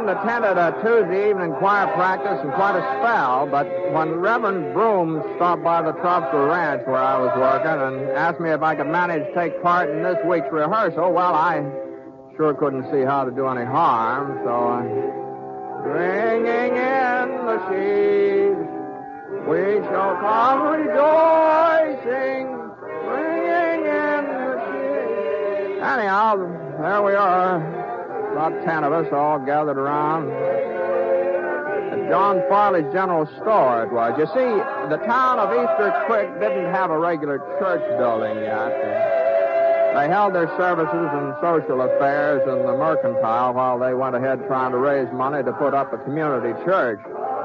hadn't attended a Tuesday evening choir practice in quite a spell, but when Reverend Broom stopped by the Tropster Ranch where I was working and asked me if I could manage to take part in this week's rehearsal, well, I sure couldn't see how to do any harm, so bringing in the sheaves, we shall come rejoicing, bringing in the sheaves. Anyhow, there we are, about 10 of us all gathered around at John Farley's General Store, it was. You see, the town of Easter Creek didn't have a regular church building yet. They held their services and social affairs in the Mercantile while they went ahead trying to raise money to put up a community church.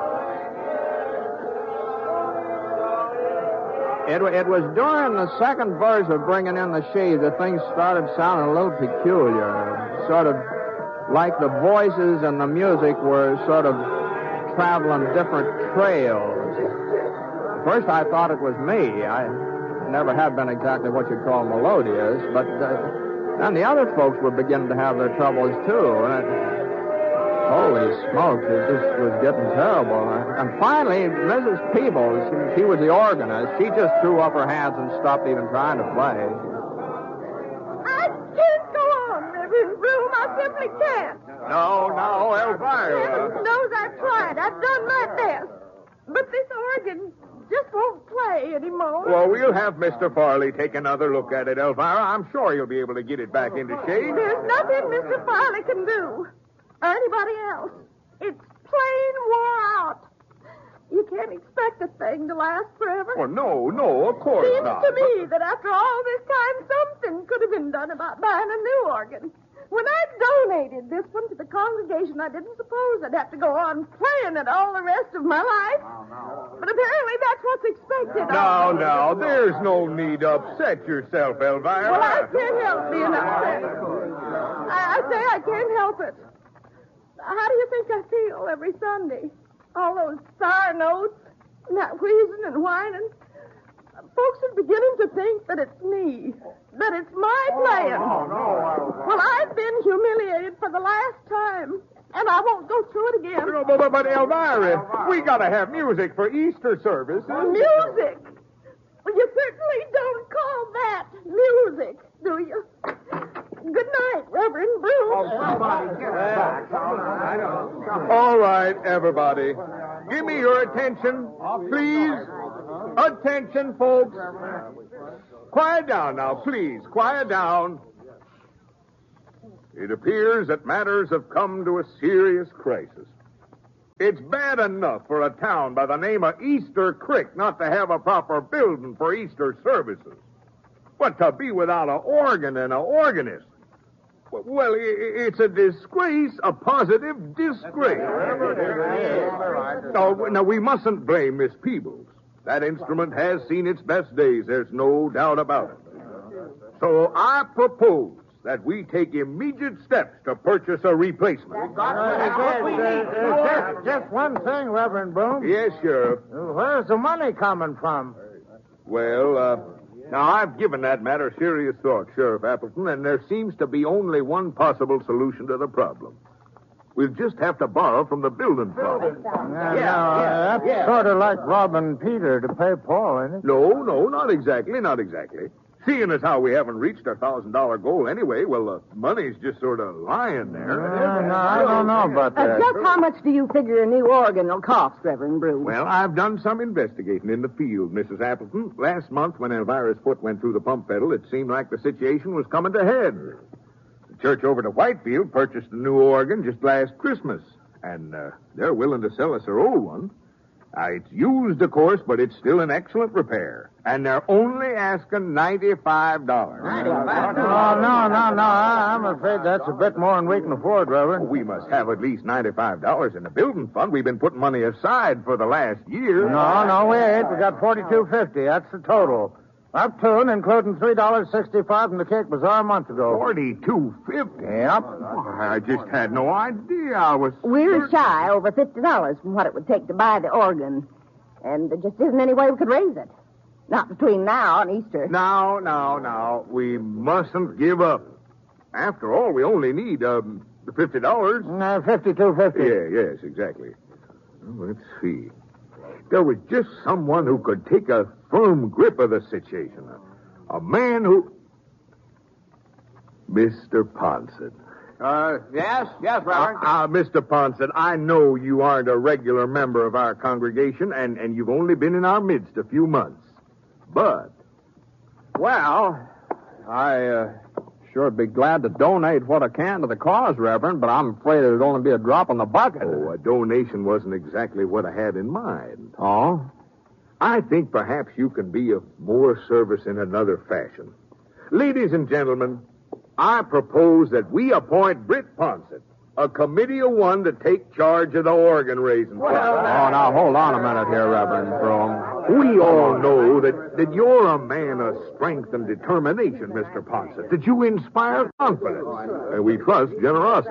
It was during the second verse of Bringing in the Sheaves that things started sounding a little peculiar. Sort of like the voices and the music were sort of traveling different trails. At first I thought it was me. I never have been exactly what you'd call melodious, but then the other folks were beginning to have their troubles too. And holy smokes, it just was getting terrible. And finally, Mrs. Peebles, she was the organist, she just threw up her hands and stopped even trying to play. I can't go on, Reverend Broom. I simply can't. No, Elvira. Heaven knows I've tried. I've done my best. But this organ just won't play anymore. Well, we'll have Mr. Farley take another look at it, Elvira. I'm sure you'll be able to get it back into shape. There's nothing Mr. Farley can do. Or anybody else. It's plain wore out. You can't expect a thing to last forever. Oh, no, of course Seems not. to me that after all this time, something could have been done about buying a new organ. When I donated this one to the congregation, I didn't suppose I'd have to go on playing it all the rest of my life. But apparently that's what's expected. No, there's no need to upset yourself, Elvira. Well, I can't help being upset. I say I can't help it. How do you think I feel every Sunday? All those sour notes, and that wheezing and whining. Folks are beginning to think that it's me, that it's my playing. Well, I've been humiliated for the last time, and I won't go through it again. No, but Elvira, we gotta have music for Easter services. Music? Well, you certainly don't call that music, do you? Good night, Reverend Broom. All right, everybody. Give me your attention, please. Attention, folks. Quiet down now, please. Quiet down. It appears that matters have come to a serious crisis. It's bad enough for a town by the name of Easter Creek not to have a proper building for Easter services. But to be without an organ and an organist, well, it's a disgrace, a positive disgrace. Now, we mustn't blame Miss Peebles. That instrument has seen its best days, there's no doubt about it. So I propose that we take immediate steps to purchase a replacement. Just one thing, Reverend Broom. Yes, Sheriff. Where's the money coming from? Well, now I've given that matter serious thought, Sheriff Appleton, and there seems to be only one possible solution to the problem. We'll just have to borrow from the building fund. That's sort of like robbing Peter to pay Paul, isn't it? No, not exactly. Seeing as how we haven't reached our $1,000 goal anyway, well, the money's just sort of lying there. No, I don't know about that. Just how much do you figure a new organ will cost, Reverend Broom? Well, I've done some investigating in the field, Mrs. Appleton. Last month, when Elvira's foot went through the pump pedal, it seemed like the situation was coming to head. The church over to Whitefield purchased a new organ just last Christmas, and they're willing to sell us their old one. It's used, of course, but it's still in excellent repair. And they're only asking $95. No. I'm afraid that's a bit more than we can afford, Reverend. We must have at least $95 in the building fund. We've been putting money aside for the last year. No, we ain't. We got $42.50. That's the total. Up to and including $3.65 from the Cake Bazaar a month ago. $42.50? Yep. I just had no idea. We're shy over $50 from what it would take to buy the organ. And there just isn't any way we could raise it. Not between now and Easter. Now. We mustn't give up. After all, we only need The $50? $52.50. Yes, exactly. Well, let's see. There was just someone who could take a firm grip of the situation. A man who... Mr. Ponset. Yes, Reverend. Mr. Ponset, I know you aren't a regular member of our congregation, and you've only been in our midst a few months. But... Well, I sure be glad to donate what I can to the cause, Reverend, but I'm afraid it'd only be a drop in the bucket. Oh, a donation wasn't exactly what I had in mind. Oh? I think perhaps you can be of more service in another fashion. Ladies and gentlemen, I propose that we appoint Britt Ponset, a committee of one, to take charge of the organ raising. Oh, now, hold on a minute here, Reverend Broom. We all know that you're a man of strength and determination, Mr. Ponset, that you inspire confidence, and we trust generosity.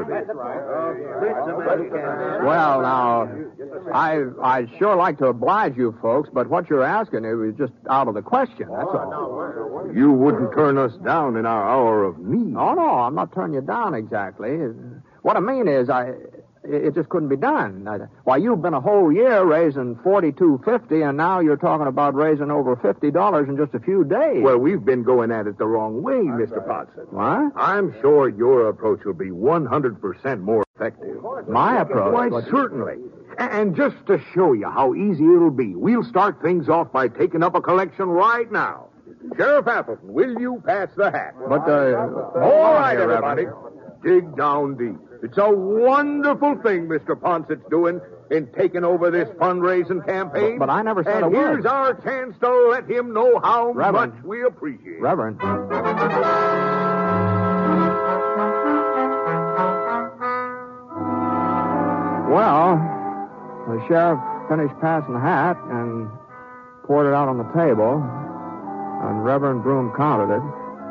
Well, now, I'd sure like to oblige you folks, but what you're asking is just out of the question, that's all. You wouldn't turn us down in our hour of need. Oh, no, I'm not turning you down exactly. What I mean is, it just couldn't be done. Why, you've been a whole year raising $42.50, and now you're talking about raising over $50 in just a few days. Well, we've been going at it the wrong way, Mr. Ponset. What? I'm sure your approach will be 100% more effective. My approach? Why, certainly. And just to show you how easy it'll be, we'll start things off by taking up a collection right now. Sheriff Appleton, will you pass the hat? But, all right, everybody. Dig down deep. It's a wonderful thing Mr. Ponset's doing in taking over this fundraising campaign. But I never said a and word. Here's our chance to let him know how Reverend. much we appreciate it. Reverend. Well, the sheriff finished passing the hat and poured it out on the table, and Reverend Broom counted it,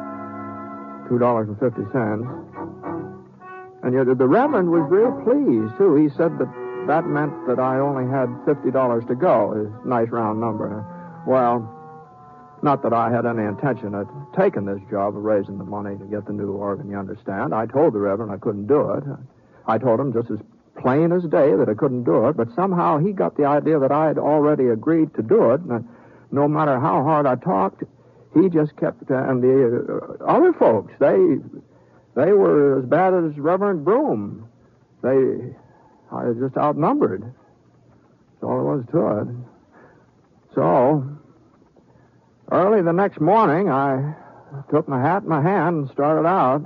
$2.50. And yet the Reverend was real pleased, too. He said that meant that I only had $50 to go, a nice round number. Well, not that I had any intention of taking this job of raising the money to get the new organ, you understand. I told the Reverend I couldn't do it. I told him just as plain as day that I couldn't do it, but somehow he got the idea that I had already agreed to do it, and no matter how hard I talked, he just kept... and the other folks, they were as bad as Reverend Broom. I was just outnumbered. That's all there was to it. So, early the next morning, I took my hat in my hand and started out.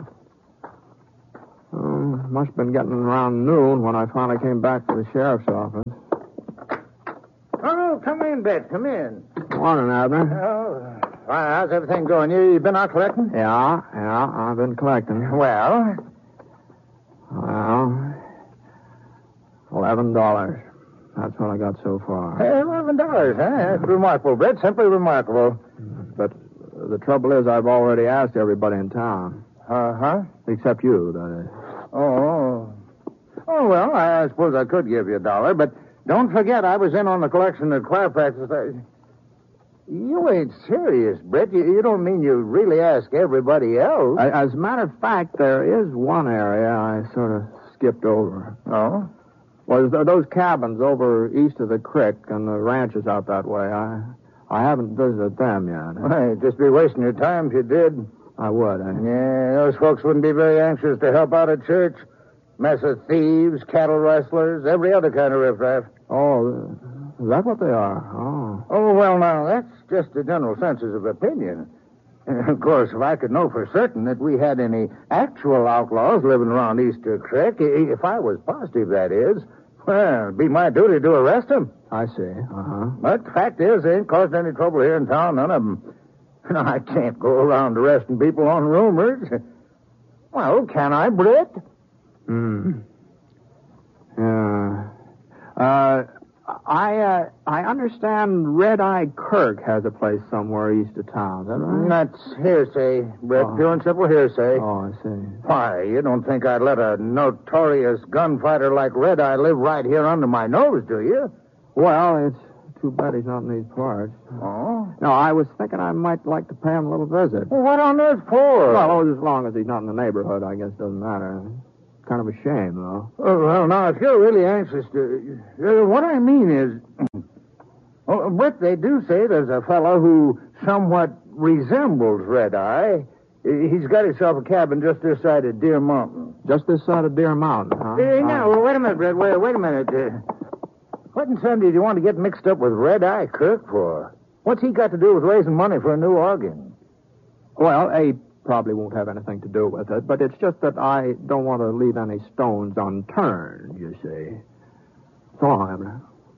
Must have been getting around noon when I finally came back to the sheriff's office. Oh, come in, Bet. Come in. Morning, Abner. Oh, how's everything going? You been out collecting? Yeah, I've been collecting. Well, $11. That's what I got so far. $11, huh? That's remarkable, Bet. Simply remarkable. But the trouble is I've already asked everybody in town. Uh-huh. Except you, that is. Oh, well, I suppose I could give you $1, but don't forget I was in on the collection at choir practice. You ain't serious, Brett. You don't mean you really ask everybody else? As a matter of fact, there is one area I sort of skipped over. Oh? Well, those cabins over east of the creek and the ranches out that way. I haven't visited them yet. Well, you'd just be wasting your time if you did. I would, eh? Yeah, those folks wouldn't be very anxious to help out at church. Mess of thieves, cattle rustlers, every other kind of riffraff. Oh, is that what they are? Oh. Oh, well, now, that's just a general census of opinion. Of course, if I could know for certain that we had any actual outlaws living around Easter Creek, if I was positive, that is, well, it'd be my duty to arrest them. I see. Uh-huh. But the fact is, they ain't caused any trouble here in town, none of them. No, I can't go around arresting people on rumors. Well, can I, Britt? Yeah. I understand Red Eye Kirk has a place somewhere east of town. Is that right? That's hearsay, Britt. Pure and simple hearsay. Oh, I see. Why, you don't think I'd let a notorious gunfighter like Red Eye live right here under my nose, do you? Well, it's too bad he's not in these parts. Oh? No, I was thinking I might like to pay him a little visit. Well, what on earth for? Well, as long as he's not in the neighborhood, I guess it doesn't matter. kind of a shame, though. Oh, well, now, if you're really anxious to... what I mean is... Britt, they do say there's a fellow who somewhat resembles Red Eye. He's got himself a cabin just this side of Deer Mountain. Just this side of Deer Mountain, huh? Now, wait a minute, Britt. Wait a minute. What in Sunday do you want to get mixed up with Red Eye Kirk for? What's he got to do with raising money for a new organ? Well, A probably won't have anything to do with it, but it's just that I don't want to leave any stones unturned, you see. So long, Abner.